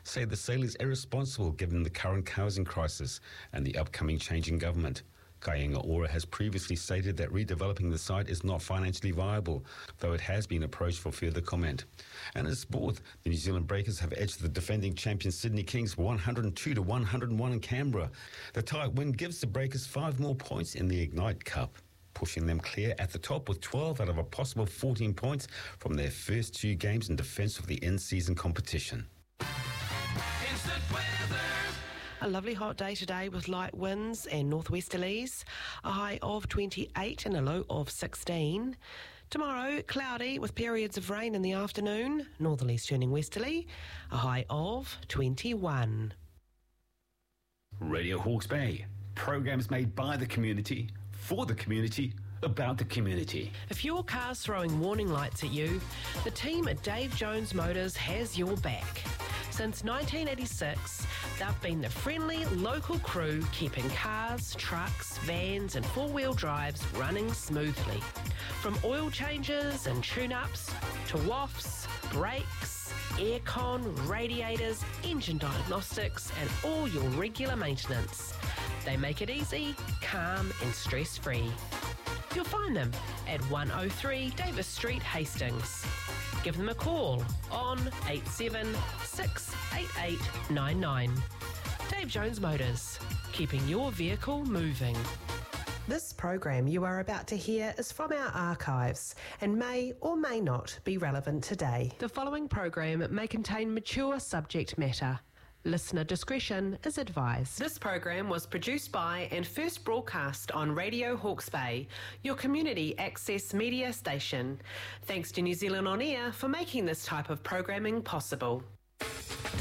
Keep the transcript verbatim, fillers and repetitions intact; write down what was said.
say the sale is irresponsible given the current housing crisis and the upcoming change in government. Kāinga Ora has previously stated that redeveloping the site is not financially viable, though it has been approached for further comment. And in sport, the New Zealand Breakers have edged the defending champion Sydney Kings one hundred two to one hundred one in Canberra. The tight win gives the Breakers five more points in the Ignite Cup, pushing them clear at the top with twelve out of a possible fourteen points from their first two games in defence of the in-season competition. Instant weather. A lovely hot day today with light winds and northwesterlies, a high of twenty-eight and a low of sixteen. Tomorrow, cloudy with periods of rain in the afternoon, northerlies turning westerly, a high of twenty-one. Radio Hawke's Bay. Programs made by the community, for the community, about the community. If your car's throwing warning lights at you, the team at Dave Jones Motors has your back. Since nineteen eighty-six, they've been the friendly local crew keeping cars, trucks, vans and four-wheel drives running smoothly. From oil changes and tune-ups to wafts, brakes, aircon, radiators, engine diagnostics and all your regular maintenance. They make it easy, calm and stress-free. You'll find them at one oh three Davis Street, Hastings. Give them a call on eight seven six eight eight nine nine. Dave Jones Motors, keeping your vehicle moving. This program you are about to hear is from our archives and may or may not be relevant today. The following program may contain mature subject matter. Listener discretion is advised. This program was produced by and first broadcast on Radio Hawke's Bay, your community access media station. Thanks to New Zealand On Air for making this type of programming possible.